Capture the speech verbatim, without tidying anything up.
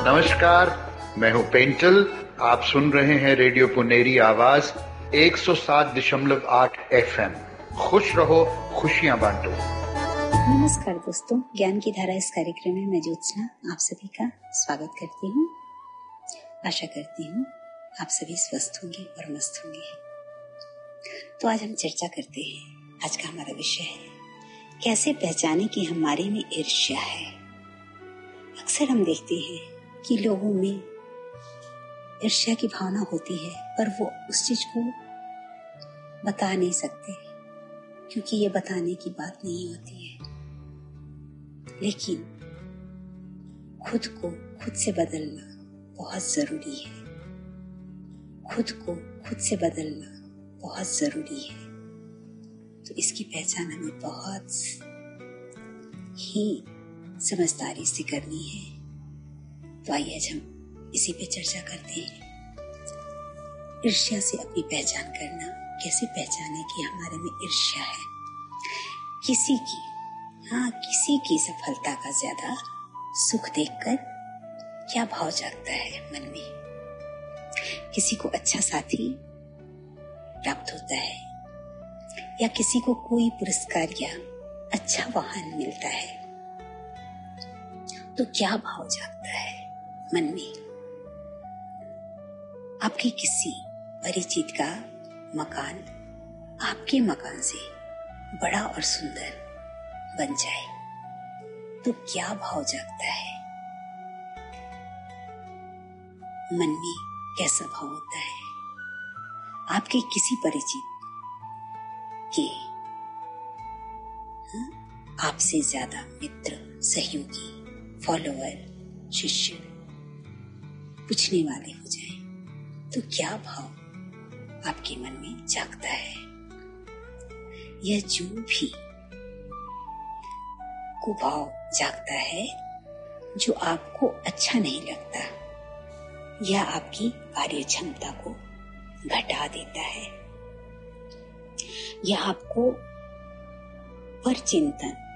नमस्कार, मैं हूं पेंटल। आप सुन रहे हैं रेडियो पुनेरी आवाज एक सौ सात दशमलव आठ एफ एम। खुश रहो, खुशियां बांटो। नमस्कार दोस्तों, ज्ञान की धारा इस कार्यक्रम में मैं ज्योत्सना आप सभी का स्वागत करती हूँ। आशा करती हूँ आप सभी स्वस्थ होंगे और मस्त होंगे। तो आज हम चर्चा करते हैं। आज का हमारा विषय है कैसे पहचाने कि हमारे में ईर्ष्या है। अक्सर हम देखते हैं कि लोगों में ईर्ष्या की भावना होती है, पर वो उस चीज को बता नहीं सकते क्योंकि ये बताने की बात नहीं होती है। लेकिन खुद को खुद से बदलना बहुत जरूरी है। खुद को खुद से बदलना बहुत जरूरी है। तो इसकी पहचान हमें बहुत ही समझदारी से करनी है। तो आइए आज हम इसी पे चर्चा करते हैं। ईर्ष्या से अपनी पहचान करना, कैसे पहचाने कि हमारे में ईर्ष्या है। किसी की हाँ किसी की सफलता का ज्यादा सुख देखकर क्या भाव जागता है मन में। किसी को अच्छा साथी प्राप्त होता है या किसी को कोई पुरस्कार या अच्छा वाहन मिलता है तो क्या भाव जागता है मन में। आपके किसी परिचित का मकान आपके मकान से बड़ा और सुंदर बन जाए तो क्या भाव जागता है मन में, कैसा भाव होता है। आपके किसी परिचित के आपसे ज्यादा मित्र, सहयोगी, फॉलोअर, शिष्य पूछने वाले हो जाए तो क्या भाव आपके मन में जागता है। यह जो भी को भाव जागता है जो आपको अच्छा नहीं लगता या आपकी कार्य क्षमता को घटा देता है या आपको पर चिंतन